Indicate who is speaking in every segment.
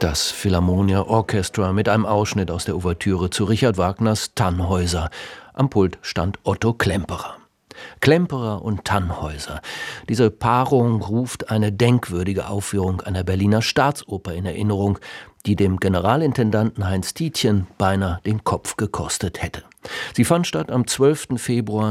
Speaker 1: Das Philharmonia Orchestra mit einem Ausschnitt aus der Ouvertüre zu Richard Wagners Tannhäuser. Am Pult stand Otto Klemperer. Klemperer und Tannhäuser. Diese Paarung ruft eine denkwürdige Aufführung einer Berliner Staatsoper in Erinnerung, die dem Generalintendanten Heinz Tietjen beinahe den Kopf gekostet hätte. Sie fand statt am 12. Februar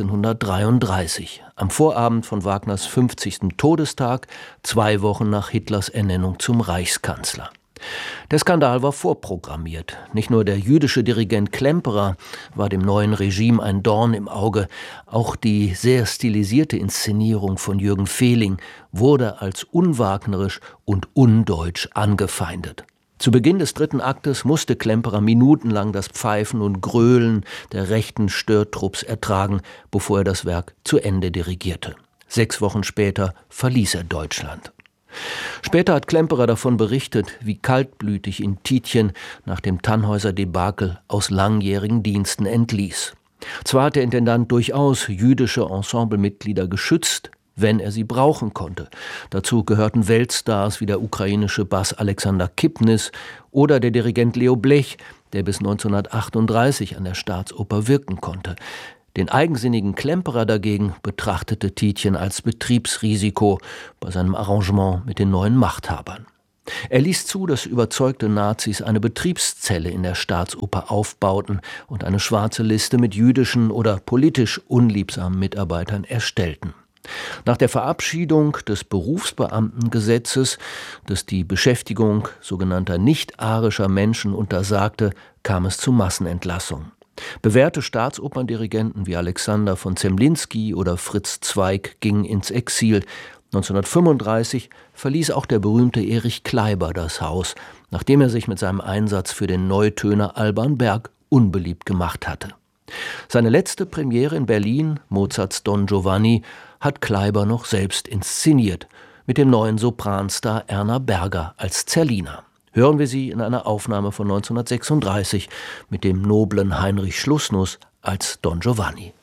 Speaker 1: 1933, am Vorabend von Wagners 50. Todestag, 2 Wochen nach Hitlers Ernennung zum Reichskanzler. Der Skandal war vorprogrammiert. Nicht nur der jüdische Dirigent Klemperer war dem neuen Regime ein Dorn im Auge, auch die sehr stilisierte Inszenierung von Jürgen Fehling wurde als unwagnerisch und undeutsch angefeindet. Zu Beginn des 3. Aktes musste Klemperer minutenlang das Pfeifen und Gröhlen der rechten Störtrupps ertragen, bevor er das Werk zu Ende dirigierte. 6 Wochen später verließ er Deutschland. Später hat Klemperer davon berichtet, wie kaltblütig ihn Tietjen nach dem Tannhäuser-Debakel aus langjährigen Diensten entließ. Zwar hat der Intendant durchaus jüdische Ensemblemitglieder geschützt, wenn er sie brauchen konnte. Dazu gehörten Weltstars wie der ukrainische Bass Alexander Kipnis oder der Dirigent Leo Blech, der bis 1938 an der Staatsoper wirken konnte. Den eigensinnigen Klemperer dagegen betrachtete Tietjen als Betriebsrisiko bei seinem Arrangement mit den neuen Machthabern. Er ließ zu, dass überzeugte Nazis eine Betriebszelle in der Staatsoper aufbauten und eine schwarze Liste mit jüdischen oder politisch unliebsamen Mitarbeitern erstellten. Nach der Verabschiedung des Berufsbeamtengesetzes, das die Beschäftigung sogenannter nicht-arischer Menschen untersagte, kam es zu Massenentlassungen. Bewährte Staatsoperndirigenten wie Alexander von Zemlinsky oder Fritz Zweig gingen ins Exil. 1935 verließ auch der berühmte Erich Kleiber das Haus, nachdem er sich mit seinem Einsatz für den Neutöner Alban Berg unbeliebt gemacht hatte. Seine letzte Premiere in Berlin, Mozarts Don Giovanni, hat Kleiber noch selbst inszeniert, mit dem neuen Sopranstar Erna Berger als Zerlina. Hören wir sie in einer Aufnahme von 1936 mit dem noblen Heinrich Schlussnuss als Don Giovanni.